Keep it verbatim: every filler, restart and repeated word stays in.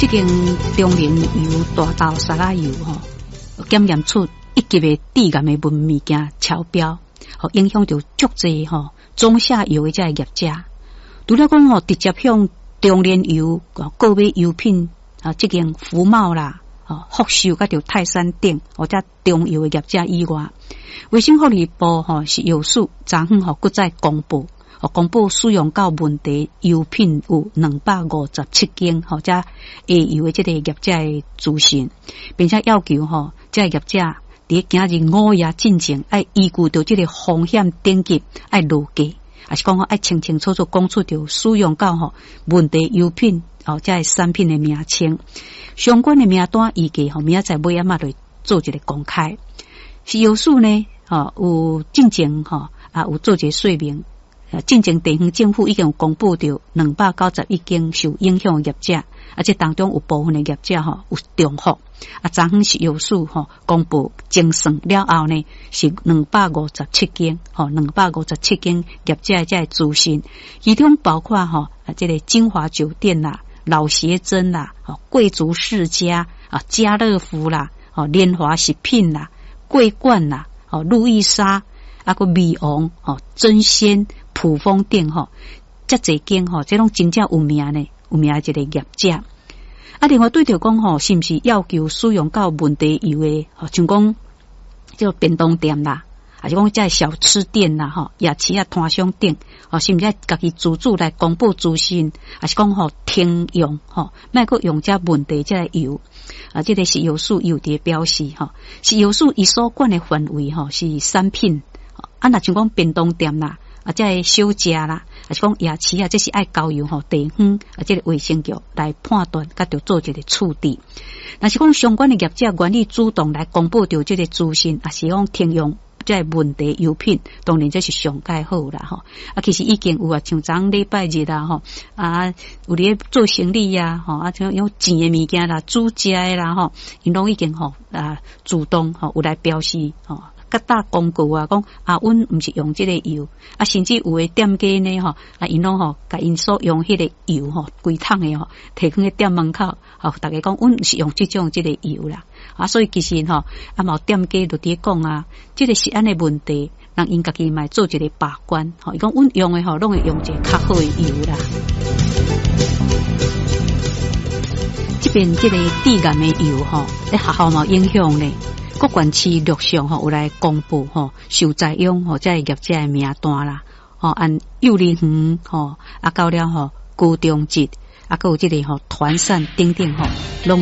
这间中联油大豆沙拉油吼，检验出一级的致癌的文物件超标，吼影响到足济吼中下游的这业者。除了讲吼直接向中联油、购买油品啊，这间福茂啦、啊福寿甲条泰山等或者中油的业者以外，卫生福利部吼是药署昨昏吼搁再公布。公布使用到问题油品有两百五十七件，或者下游的这个业者的资讯，并且要求吼，这个业者伫今日五月进前，爱依据到这个风险等级，爱落价，还是讲吼爱清清楚楚讲出到使用到吼问题油品哦，这个产品的名称，相关的名单预计吼明仔载尾仔嘛来做一个公开。是药署呢，吼有进前吼啊有做一个说明。进前地方政府已经有公布到两百九十一件受影响的业者，而且当中有部分的业者吼有重复。啊，昨昏是药署吼公布精算了后呢，是两百五十七件，吼两百五十七件业者的这个资讯，其中包括吼啊这个金华酒店啦、老协珍啦、哦贵族世家啊、家乐福啦、哦联华食品啦、桂冠啦、哦路易莎啊个美王、哦真鲜。普丰店吼，这几间吼，这拢真正有名呢，有名一个业者。啊，另外对着讲吼，是毋是要求使用到问题油的，吼，像讲叫便当店啦，还是讲这小吃店啦，吼，夜市啊摊商店，吼，是毋是家己自主来公布资讯，还是讲吼停用吼，莫阁用这问题这个油。啊，这个是药署有伫表示吼，是药署伊所管的范围吼是产品，啊，若像讲便当店啦。啊，这小食啦，还是讲夜市啊，这是爱交由吼地方啊，这个卫生局来判断，甲着做一个处理。若是讲相关的业者愿意主动来公布着这个资讯，啊是讲停用这个问题油品，当然这是上介好啦吼。啊，其实已经有啊，像昨礼拜日啦吼，啊有咧做生意呀，吼啊像有钱的物件啦、煮食的啦吼，因拢已经吼啊主动吼有来表示吼。甲打广告啊，讲啊，阮毋是用即个油，啊，甚至有诶店家呢吼，啊，因拢吼，甲因所用迄个油吼，规桶诶吼，提供喺店门口，吼，大家讲阮是用即种即个油啦，啊，所以其实吼，啊，某店家就伫讲啊，即个是安尼问题，让因家己嘛做一个把关，吼，伊讲阮用诶吼，拢会用一个较好诶油啦。即边即个致癌诶油吼，咧学校嘛影响咧。各县市陆续吼有来公布吼受采用吼这业者的名单啦，吼按幼儿园吼啊到了吼高中职啊，还有这个吼团扇等等吼，拢